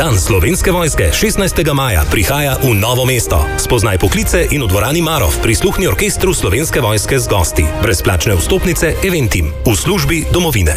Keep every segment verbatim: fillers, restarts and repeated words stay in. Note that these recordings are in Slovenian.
Dan Slovenske vojske šestnajstega maja prihaja v Novo mesto. Spoznaj poklice in v dvorani Marof prisluhni orkestru Slovenske vojske z gosti. Brezplačne vstopnice Eventim v službi domovine.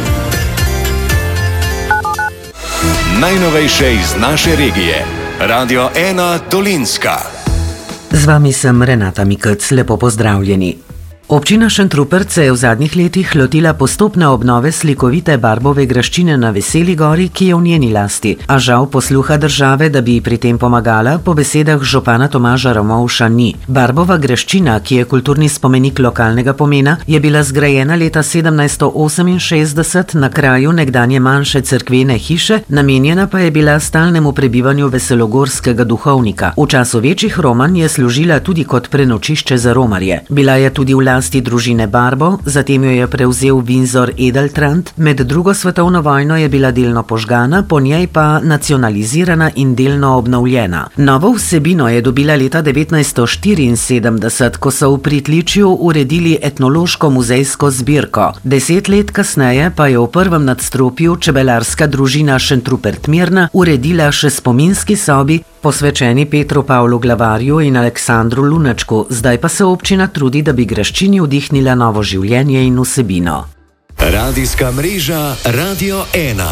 Najnovejše iz naše regije. Radio ena Dolenjska. Z vami sem Renata Mikec, lepo pozdravljeni. Občina Šentrupert se je v zadnjih letih lotila postopne obnove slikovite Barbove graščine na Veseli gori, ki je v njeni lasti, a žal posluha države, da bi ji pri tem pomagala, po besedah župana Tomaža Ramovša ni. Barbova graščina, ki je kulturni spomenik lokalnega pomena, je bila zgrajena leta sedemnajststo oseminšestdeset na kraju nekdanje manjše cerkvene hiše, namenjena pa je bila stalnemu prebivanju veselogorskega duhovnika. V času večjih romanj je služila tudi kot prenočišče za romarje. Bila je tudi v lasti družine Barbo, zatem jo je prevzel Windsor Edeltrant, med drugo svetovno vojno je bila delno požgana, po njej pa nacionalizirana in delno obnovljena. Novo vsebino je dobila leta devetnajststo štiriinsedemdeset, ko so v pritličju uredili etnološko-muzejsko zbirko. Deset let kasneje pa je v prvem nadstropju čebelarska družina Šentrupert Mirna uredila še spominski sobi, posvečeni Petru Pavlu Glavarju in Aleksandru Lunačku, zdaj pa se občina trudi, da bi graščini vdihnila novo življenje in vsebino. Radijska mreža Radio ena.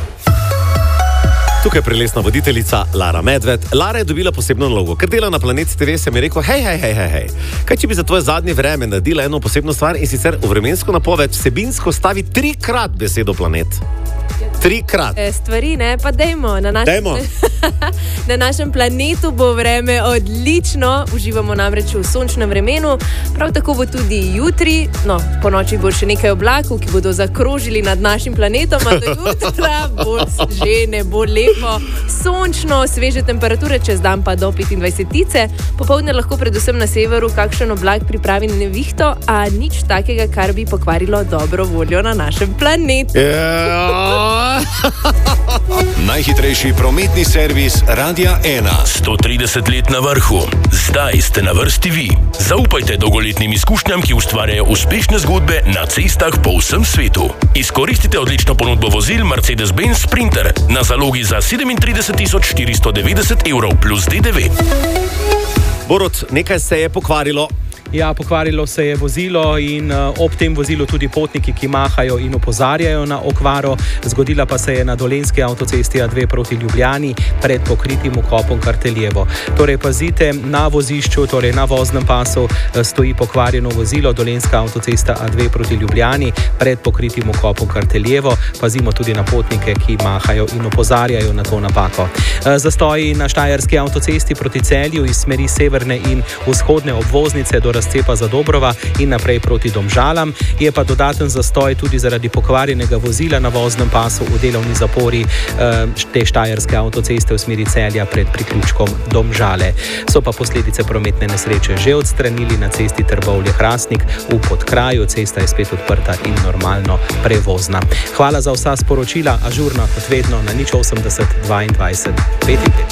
Tukaj je prelesna voditeljica Lara Medved. Lara je dobila posebno nalogo. Ker dela na Planet T V, sem je rekel, hej, hej, hej, hej, hej. Kaj če bi za tvoje zadnje vreme naredila eno posebno stvar in sicer v vremensko napoved vsebinsko stavi trikrat besedo planet? Trikrat. Stvari, ne, pa dejmo. Na našem, dejmo. Na našem planetu bo vreme odlično, uživamo namreč v sončnem vremenu, prav tako bo tudi jutri, no, po noči bo še nekaj oblakov, ki bodo zakrožili nad našim planetom, a do jutra bo že ne bo lepo, sončno, sveže temperature, čez dan pa do petindvajsetice, popoldne lahko predvsem na severu kakšen oblak pripravi nevihto, a nič takega, kar bi pokvarilo dobro voljo na našem planetu. Yeah. Najhitrejši prometni servis Radia ena. sto trideset let na vrhu. Zdaj ste na vrsti vi. Zaupajte dolgoletnim izkušnjam, ki ustvarjajo uspešne zgodbe na cestah po vsem svetu. Izkoristite odlično ponudbo vozil Mercedes-Benz Sprinter na zalogi za sedemintrideset tisoč štiristo devetdeset evrov plus D D V. Borut, nekaj se je pokvarilo. Ja, pokvarilo se je vozilo in uh, ob tem vozilu tudi potniki, ki mahajo in opozarjajo na okvaro. Zgodila pa se je na dolenjski avtocesti A dve proti Ljubljani pred pokritim vkopom Karteljevo. Torej pazite, na vozišču, torej na voznem pasu stoji pokvarjeno vozilo, dolenjska avtocesta A dve proti Ljubljani pred pokritim vkopom Karteljevo. Pazimo tudi na potnike, ki mahajo in opozarjajo na to napako. Uh, zastoji na štajerski avtocesti proti Celju iz smeri severne in vzhodne obvoznice do razcepa za Dobrova in naprej proti Domžalam. Je pa dodaten zastoj tudi zaradi pokvarjenega vozila na voznem pasu v delovni zapori eh, te štajerske avtoceste v smeri Celja pred priključkom Domžale. So pa posledice prometne nesreče že odstranili na cesti Trbovlje-Hrastnik v Podkraju. Cesta je spet odprta in normalno prevozna. Hvala za vsa sporočila, ažurno kot vedno na nič osemdeset dvaindvajset petinpetdeset.